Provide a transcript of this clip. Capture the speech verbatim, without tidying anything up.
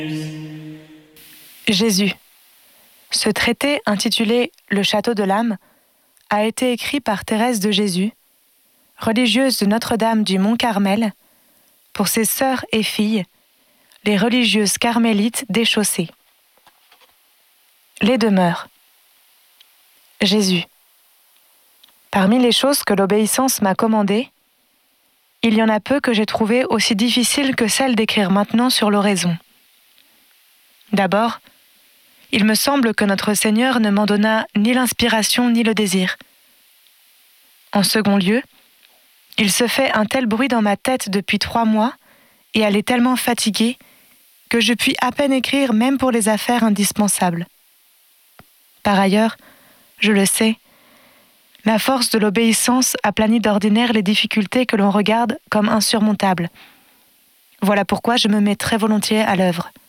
Jésus. Ce traité, intitulé « Le château de l'âme », a été écrit par Thérèse de Jésus, religieuse de Notre-Dame du Mont-Carmel, pour ses sœurs et filles, les religieuses carmélites déchaussées. Les demeures. Jésus. Parmi les choses que l'obéissance m'a commandées, il y en a peu que j'ai trouvées aussi difficiles que celle d'écrire maintenant sur l'oraison. D'abord, il me semble que notre Seigneur ne m'en donna ni l'inspiration ni le désir. En second lieu, il se fait un tel bruit dans ma tête depuis trois mois et elle est tellement fatiguée que je puis à peine écrire même pour les affaires indispensables. Par ailleurs, je le sais, la force de l'obéissance aplanit d'ordinaire les difficultés que l'on regarde comme insurmontables. Voilà pourquoi je me mets très volontiers à l'œuvre.